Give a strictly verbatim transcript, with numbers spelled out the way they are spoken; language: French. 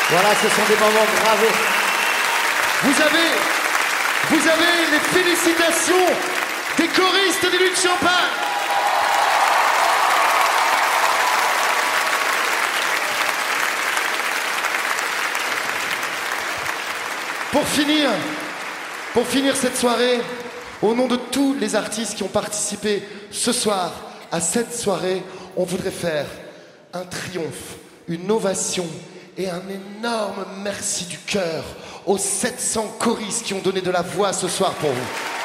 Voilà, ce sont des moments, bravo. Vous avez, vous avez les félicitations des choristes des Luttes Champagne. Pour finir, pour finir cette soirée, au nom de tous les artistes qui ont participé ce soir à cette soirée, on voudrait faire un triomphe, une ovation et un énorme merci du cœur aux sept cents choristes qui ont donné de la voix ce soir pour vous.